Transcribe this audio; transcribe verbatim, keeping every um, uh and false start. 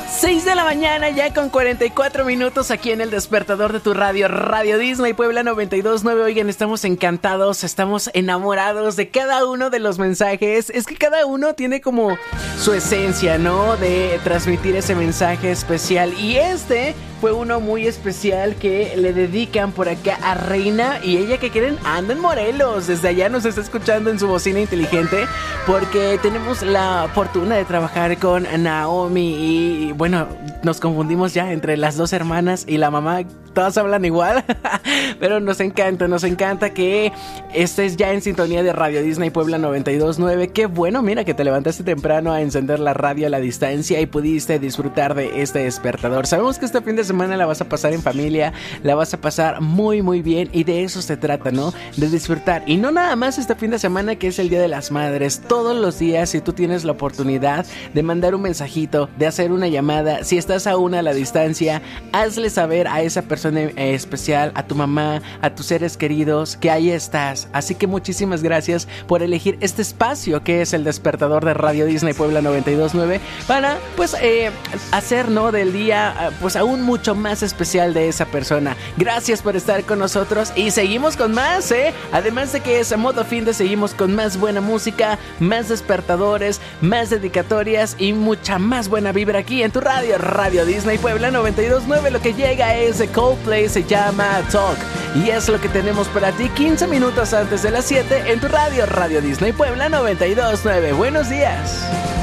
seis de la mañana ya con cuarenta y cuatro minutos aquí en el despertador de tu radio, Radio Disney Puebla noventa y dos punto nueve. Oigan, estamos encantados, estamos enamorados de cada uno de los mensajes. Es que cada uno tiene como su esencia, ¿no? De transmitir ese mensaje especial. Y este fue uno muy especial que le dedican por acá a Reina. Y ella, que quieren, anda en Morelos. Desde allá nos está escuchando en su bocina inteligente, porque tenemos la fortuna de trabajar con Naomi. Y bueno, nos confundimos ya entre las dos hermanas y la mamá. Todas hablan igual, pero nos encanta, nos encanta que estés ya en sintonía de Radio Disney Puebla noventa y dos punto nueve. Qué bueno, mira, que te levantaste temprano a encender la radio a la distancia y pudiste disfrutar de este despertador. Sabemos que este fin de semana la vas a pasar en familia, la vas a pasar muy muy bien, y de eso se trata, ¿no? De disfrutar. Y no nada más este fin de semana, que es el Día de las Madres. Todos los días, si tú tienes la oportunidad de mandar un mensajito, de hacer una llamada, si estás aún a la distancia, hazle saber a esa persona especial, a tu mamá, a tus seres queridos, que ahí estás. Así que muchísimas gracias por elegir este espacio que es el despertador de Radio Disney Puebla noventa y dos punto nueve para pues eh, hacer, ¿no?, del día pues aún mucho más especial de esa persona. Gracias por estar con nosotros y seguimos con más, ¿eh? Además de que es a modo fin de, seguimos con más buena música, más despertadores, más dedicatorias y mucha más buena vibra aquí en tu radio, Radio Disney Puebla noventa y dos punto nueve. Lo que llega es de Coldplay, se llama Talk, y es lo que tenemos para ti quince minutos antes de las siete en tu radio, Radio Disney Puebla noventa y dos punto nueve. Buenos días.